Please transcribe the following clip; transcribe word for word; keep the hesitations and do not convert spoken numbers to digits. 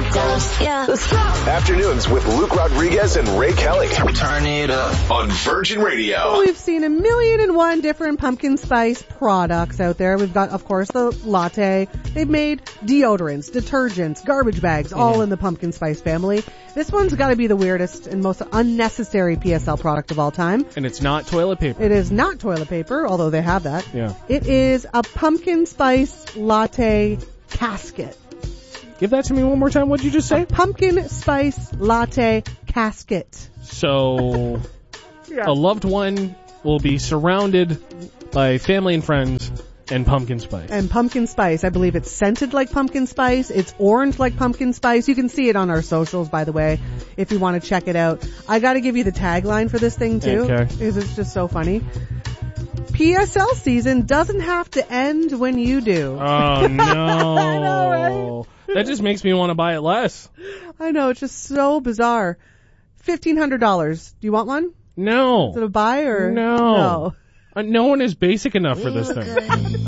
Yeah. Afternoons with Luke Rodriguez and Ray Kelly. Turn it up On Virgin Radio. Well, we've seen a million and one different pumpkin spice products out there. We've got, of course, the latte. They've made deodorants, detergents, garbage bags, all Yeah. in the pumpkin spice family. This one's got to be the weirdest and most unnecessary P S L product of all time. And it's not toilet paper. It is not toilet paper, although they have that. Yeah. It is a pumpkin spice latte casket. Give that to me one more time. What'd you just say? A pumpkin spice latte casket. So, Yeah. a loved one will be surrounded by family and friends and pumpkin spice. And pumpkin spice. I believe it's scented like pumpkin spice. It's orange like pumpkin spice. You can see it on our socials, by the way, if you want to check it out. I got to give you the tagline for this thing, too. Okay. Because it's just so funny. P S L season doesn't have to end when you do. Oh, no. I know, right? That just makes me want to buy it less. I know, it's just so bizarre. fifteen hundred dollars. Do you want one? No. Is it a buy or? No. No. Uh, no one is basic enough for this thing.